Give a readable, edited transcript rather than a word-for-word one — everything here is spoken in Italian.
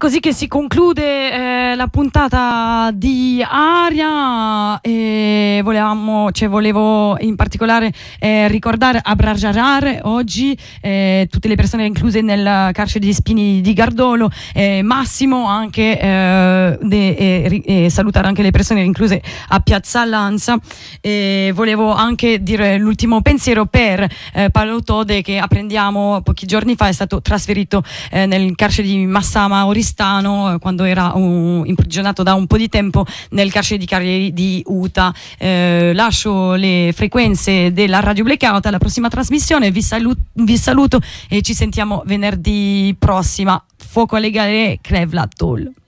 così che si conclude la puntata di Aria e volevo in particolare ricordare Abrajarar oggi, tutte le persone incluse nel carcere di Spini di Gardolo, Massimo anche, salutare anche le persone incluse a Piazza Lanza. Volevo anche dire l'ultimo pensiero per Paolo Tode, che apprendiamo pochi giorni fa è stato trasferito nel carcere di Massama Oristano, quando era imprigionato da un po' di tempo nel carcere di Cagliari di Uta. Lascio le frequenze della Radio Blackout alla prossima trasmissione, vi saluto e ci sentiamo venerdì prossima. Fuoco alle galere, Crevla Toll.